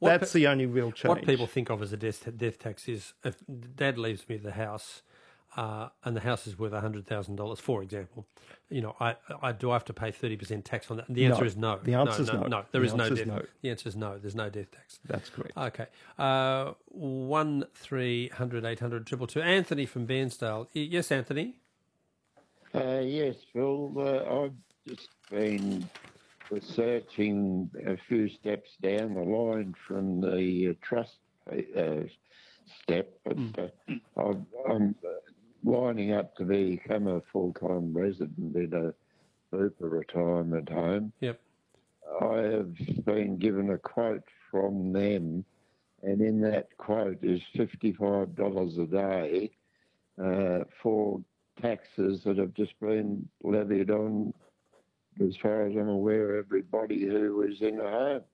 That's the only real change. What people think of as a death tax is if Dad leaves me the house and the house is worth $100,000, for example, I do have to pay 30% tax on that? And the answer is no. The answer is no. No, there is no death. The answer is no. There's no death tax. That's correct. Okay. 1300 800 222. Anthony from Bairnsdale. Yes, Anthony. Yes, Phil. I've just been researching a few steps down the line from the trust step, but I'm lining up to become a full-time resident in a Bupa retirement home. Yep. I have been given a quote from them, and in that quote is $55 a day for taxes that have just been levied on, as far as I'm aware, everybody who is in a home.